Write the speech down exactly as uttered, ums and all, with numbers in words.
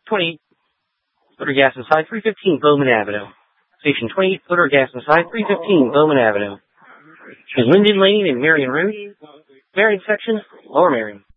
twenty-eight, Motor Gas Inside, three fifteen Bowman Avenue. Station twenty-eight, Motor Gas Inside, three fifteen Bowman Avenue. Linden Lane and Marion Road. Marion section, Lower Marion.